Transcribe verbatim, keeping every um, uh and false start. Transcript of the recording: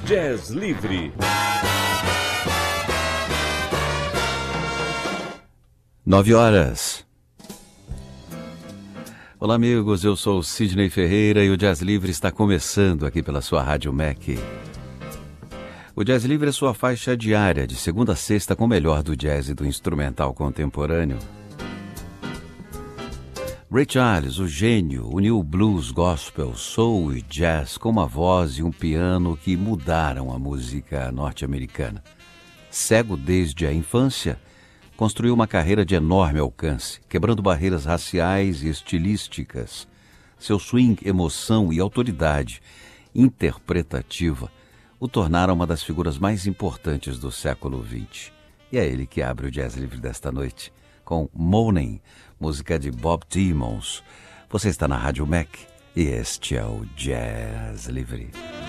Jazz Livre. Nove horas. Olá, amigos, eu sou o Sidney Ferreira e o Jazz Livre está começando aqui pela sua Rádio Mac. O Jazz Livre é sua faixa diária, de segunda a sexta, com o melhor do jazz e do instrumental contemporâneo. Ray Charles, o gênio, uniu blues, gospel, soul e jazz com uma voz e um piano que mudaram a música norte-americana. Cego desde a infância, construiu uma carreira de enorme alcance, quebrando barreiras raciais e estilísticas. Seu swing, emoção e autoridade interpretativa o tornaram uma das figuras mais importantes do século vinte. E é ele que abre o Jazz Livre desta noite, com Morning, música de Bob Timmons. Você está na Rádio Mac e este é o Jazz Livre.